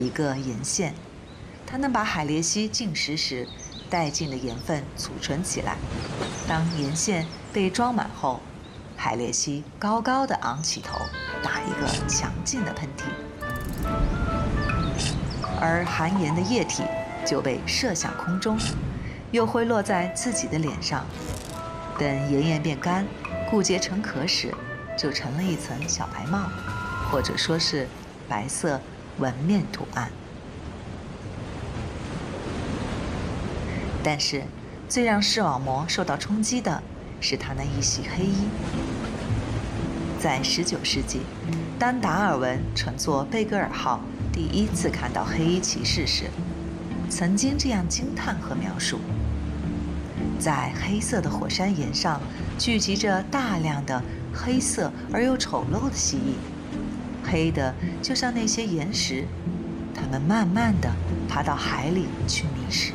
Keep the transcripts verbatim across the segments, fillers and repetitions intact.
一个盐腺，它能把海鬣蜥进食时带进的盐分储存起来。当盐腺被装满后，海鬣蜥高高的昂起头，打一个强劲的喷嚏，而含盐的液体就被射向空中，又会落在自己的脸上。等盐液变干，固结成壳时，就成了一层小白帽，或者说是白色纹面图案。但是，最让视网膜受到冲击的是他那一袭黑衣。在十九世纪，当达尔文乘坐贝格尔号第一次看到黑衣骑士时，曾经这样惊叹和描述：在黑色的火山岩上聚集着大量的黑色而又丑陋的蜥蜴，黑的就像那些岩石，它们慢慢地爬到海里去觅食。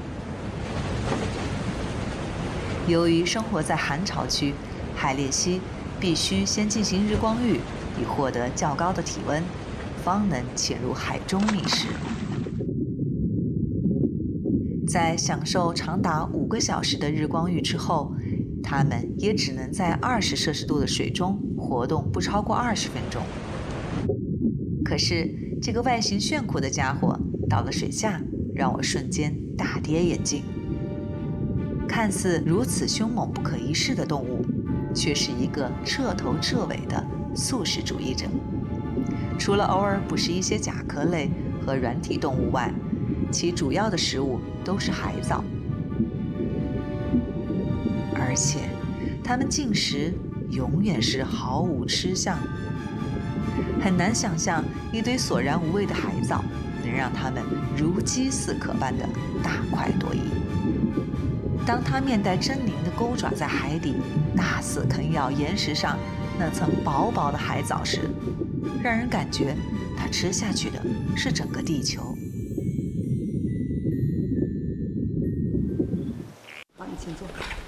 由于生活在寒潮区，海鬣蜥必须先进行日光浴，以获得较高的体温，方能潜入海中觅食。在享受长达五个小时的日光浴之后，它们也只能在二十摄氏度的水中活动不超过二十分钟。可是，这个外形炫酷的家伙到了水下，让我瞬间大跌眼镜。看似如此凶猛不可一世的动物，却是一个彻头彻尾的素食主义者。除了偶尔捕食一些甲壳类和软体动物外，其主要的食物都是海藻。而且，它们进食永远是毫无吃相。很难想象一堆索然无味的海藻能让它们如饥似渴般的大快朵颐。当它面带狰狞的钩爪在海底大肆啃咬岩石上那层薄薄的海藻时，让人感觉它吃下去的是整个地球。 好，你请坐。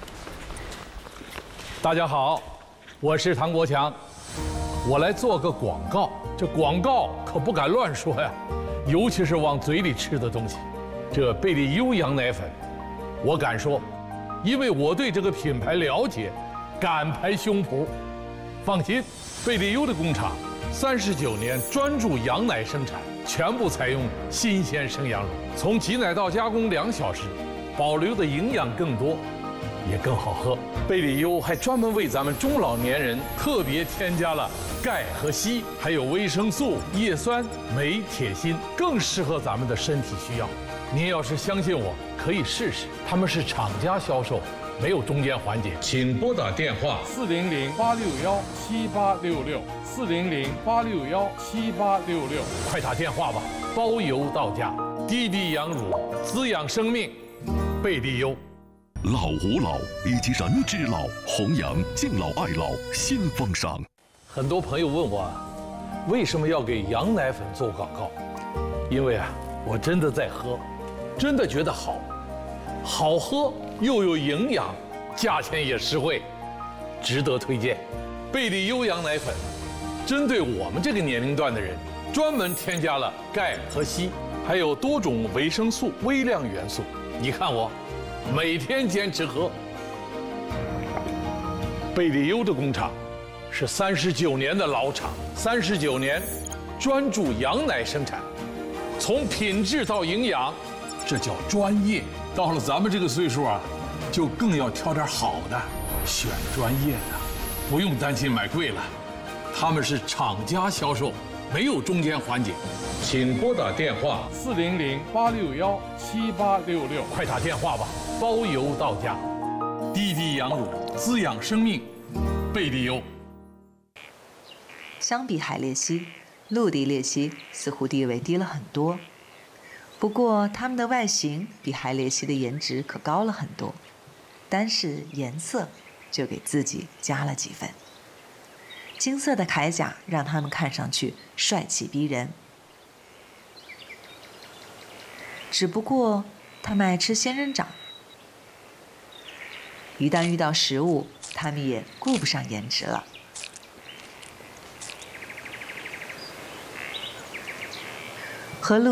大家好，我是唐国强，我来做个广告。这广告可不敢乱说呀，尤其是往嘴里吃的东西。这贝利优羊奶粉，我敢说，因为我对这个品牌了解，敢拍胸脯。放心，贝利优的工厂三十九年专注羊奶生产，全部采用新鲜生羊乳，从挤奶到加工两小时，保留的营养更多，也更好喝。贝利优还专门为咱们中老年人特别添加了钙和硒，还有维生素、叶酸、镁、铁、锌，更适合咱们的身体需要。您要是相信我，可以试试。他们是厂家销售，没有中间环节。请拨打电话四零零八六幺七八六六四零零八六幺七八六六， 快打电话吧，包邮到家。滴滴羊乳，滋养生命，贝利优。 老吾老以及人之老，弘扬敬老爱老新风尚。 很多朋友问我，为什么要给羊奶粉做广告？因为啊，我真的在喝，真的觉得好，好喝又有营养，价钱也实惠，值得推荐。贝利优羊奶粉，针对我们这个年龄段的人，专门添加了钙和硒，还有多种维生素、微量元素。你看我，每天坚持喝。贝利优的工厂是三十九年的老厂，三十九年专注羊奶生产，从品质到营养，这叫专业。到了咱们这个岁数啊，就更要挑点好的，选专业的，不用担心买贵了。他们是厂家销售，没有中间环节。请拨打电话四零零八六幺七八六六， 快打电话吧，包邮到家。滴滴羊乳，滋养生命，贝利优。 相比海鬣蜥，陆地鬣蜥似乎地位低了很多。不过，它们的外形比海鬣蜥的颜值可高了很多，单是颜色就给自己加了几分。金色的铠甲让它们看上去帅气逼人。只不过，它们爱吃仙人掌。一旦遇到食物，它们也顾不上颜值了。